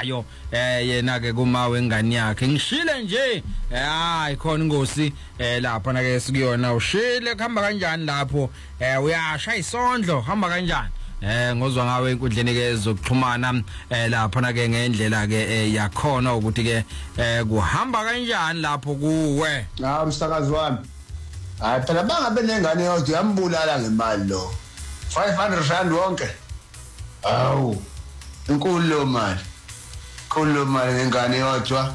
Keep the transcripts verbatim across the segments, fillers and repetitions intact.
nayo eh yena ke kuma wengane yakhe ngishile nje hayi khona ingosi eh lapha na ke sikuyona ushile kuhamba kanjani lapho eh uyasha isondlo hamba kanjani eh ngozwa ngawe inkundleni ke zokuxhumana eh lapha na ke ngendlela ke yakhona ukuthi ke eh kuhamba kanjani lapho kuwe la umsakazi wami hayi phela bangabe nengane yodwa yambulala ngemali lo five hundred rand wonke awu inkulu lo mali inkulu mali ngengane yodwa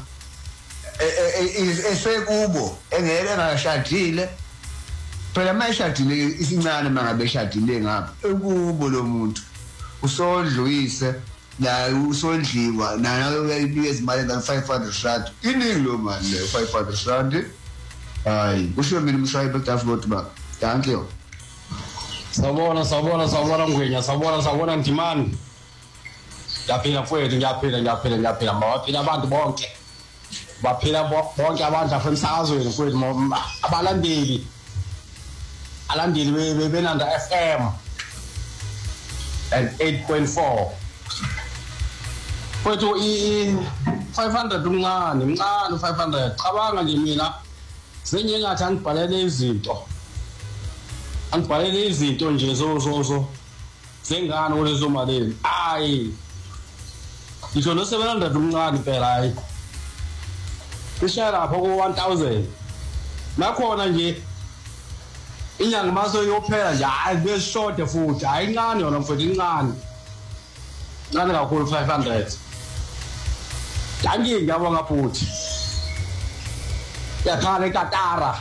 esekubo engeke ngashadile phela mayishadile isincane mangabe eshadile ngapha ekubo lo muntu usondluyise la usondliwa nayo uyayibiza imali nga five hundred rand iningi lo mali le five hundred rand hayi kusho mina umshayeli beDavid ba thank you Sabona sabona sabona ngwenya sabona sabona ndimani yaphila mfowethu ngiyaphila ngiyaphila ngiyaphila mawaphila abantu bonke baphila bonke abantu afemsakazweni mfowethu abalandeli alandeli benanda F M and eight point four mfowethu i five hundred umncane umncane five hundred cabanga nje mina senye ngathi angibhalele izinto angibhalele izinto nje zo zo zo zengane olezo maleni ayi ngisho no seven hundred umncane phela hayi ishaya lapho ku one thousand nakhona nje inyanga maso yophela nje hayi besishode futhi hayi incane yona mfowethu incane incane kakhulu five hundred dangi ngiyabonga futhi yakhala eKatara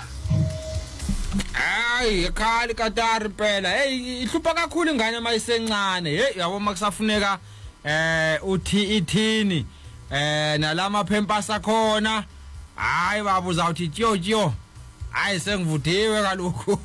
hayi ekhali Qatar phela hey ihlupha kakhulu ingane mayisencane hey yabo makusafuneka eh uthi ithini eh nalama pampers akhona hayi baba uzawuthi tyo tyo hayi sengivuthiwe kalukho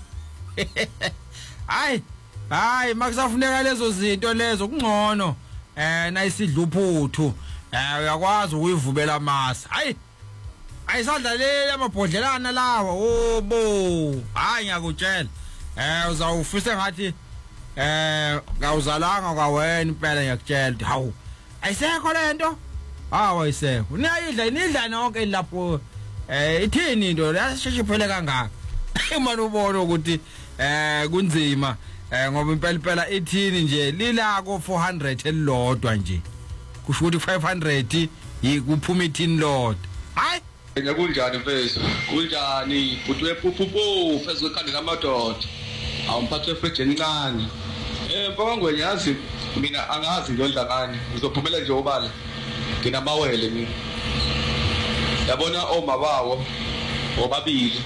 hayi hayi makusafuneka lezo zinto lezo kungcono eh nayisidluphuthu eh uyakwazi ukuyivubela masa hayi ayisadlalela amabhodlelana lawa obo hayi ngiyakutshela eh uzawufisa ngathi eh ngawuzalanga kwawena impela ngiyakutshela hawu ayisekho lento hawo ayisekho niyayidla inidla nonke lapho eh ithini into yasheshe phele kangaka manje ubona ukuthi eh kunzima eh ngoba impela impela ithini nje lilako four hundred elilodwa nje kusho ukuthi five hundred ikuphuma ithini lodwa hayi Kunjani mfethu kunjani butwe pupupu phezulu ekhanda lamadoda awumphathwe fridge encane eh mpaka ngwenyazi mina angazi ngiyodla ngani ngizophumela nje obala nginamawele mina yabona oma bawo obabili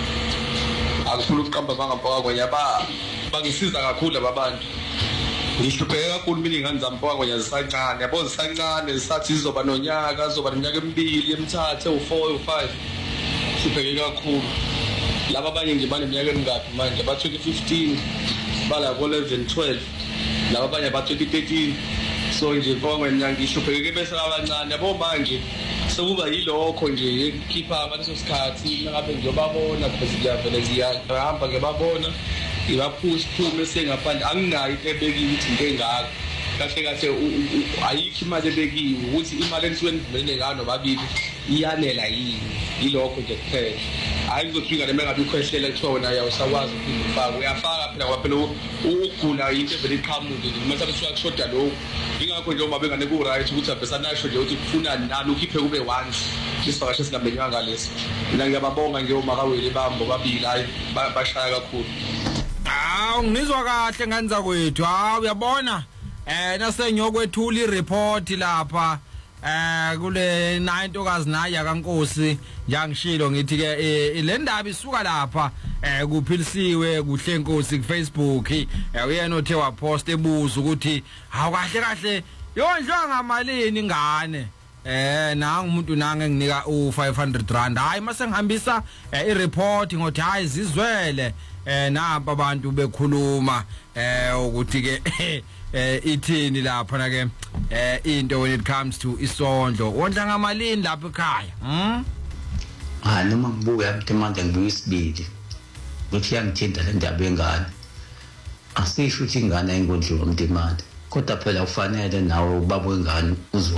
akufuna ukuqamba bangampaka kwenyaba bangisiza kakhulu ababantu ngihlupheke kakhulu mina ingane zami mpaka kwenye zisancane yabo zisancane zisathi zizoba nonyaka zizoba neminyaka emibili emithathu u4 u5 ngihlupheke kakhulu laba abanye nje baneminyaka emingaphi manje ba twenty fifteen bala ko eleven twelve laba abanye ba twenty thirteen so nje mpaka kwenye ngihlupheke bese abancane yabo manje sekuba yilokho nje ekhipha ngaleso sikhathi ngabe ngiyobabona bese ngiyavele ziyahamba ngebabona ibaphus phume sengaphandle anginayo ebekiwe ukuthi ngengaka kahle kahle ayikho imali ebekiwe ukuthi imali enisuke nivumene ngano babili iyanela yini yilokho nje kuphela hayi ngizofika noma ngabe ukhwehlela kuthiwa wena awusakwazi ukufaka uyafaka phela ngoba phela ukugula into evele iqhamuke nje mase kusuka kushoda lokho ingakho nje uma bengane ku right ukuthi abhesanasho nje ukuthi kufuna nani ukhiphe kube once isivakashe singabenyanga lesi mina ngiyababonga nje uma kawele bambo babili hayi bashaya kakhulu. Awu ngizwa kahle nganza kwethu hawu uyabona eh nasengiyokwethula ireport lapha eh kule nintokazi naya kaNkosi njangishilo ngithi ke le ndaba isuka lapha eh kuphilisiwe kuhle Nkosi ku Facebook uyena othe wa post ebuza ukuthi hawu kahle kahle yondlwa ngamalini ingane eh nanga umuntu nanga nginika u five hundred rand hayi mase ngihambisa ireport ngothi hayi zizwele eh napa abantu bekhuluma eh ukuthi ke eh ithini lapha na ke eh into when it comes to isondlo wondla ngamalini lapha ekhaya hm ah noma ngibuya mthemanda ngibuyisibili ukuthi yangithinta le ndaba engane asisho ukuthi ingane engondliwa mthemanda kodwa phela ufanele nawe ubaba wengane uzwe